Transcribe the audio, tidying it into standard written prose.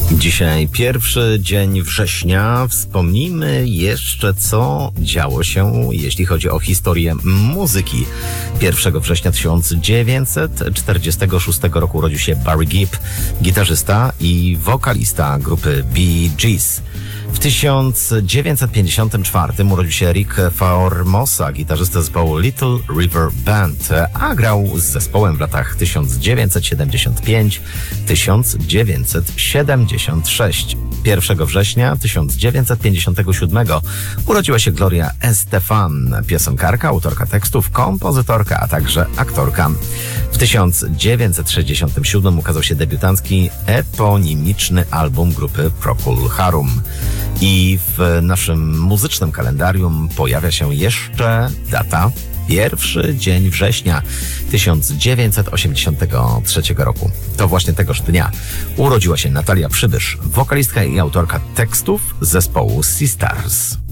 Dzisiaj pierwszy dzień września. Wspomnijmy jeszcze, co działo się, jeśli chodzi o historię muzyki. 1 września 1946 roku urodził się Barry Gibb, gitarzysta i wokalista grupy Bee Gees. W 1954 urodził się Rick Formosa, gitarzysta zespołu Little River Band, a grał z zespołem w latach 1975-1976. 1 września 1957 urodziła się Gloria Estefan, piosenkarka, autorka tekstów, kompozytorka, a także aktorka. W 1967 ukazał się debiutancki eponimiczny album grupy Procol Harum. I w naszym muzycznym kalendarium pojawia się jeszcze data 1 dzień września 1983 roku. To właśnie tegoż dnia urodziła się Natalia Przybysz, wokalistka i autorka tekstów zespołu Sisters.